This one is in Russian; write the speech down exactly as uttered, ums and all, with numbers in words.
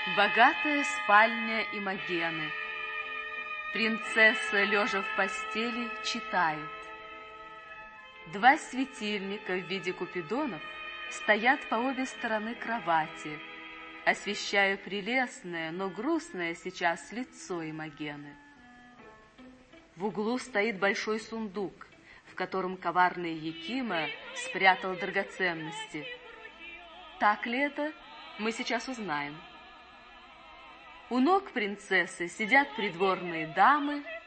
Богатая спальня Имогены. Принцесса, лежа в постели, читает. Два светильника в виде купидонов стоят по обе стороны кровати, освещая прелестное, но грустное сейчас лицо Имогены. В углу стоит большой сундук, в котором коварный Якима спрятал драгоценности. Так ли это, мы сейчас узнаем. У ног принцессы сидят придворные дамы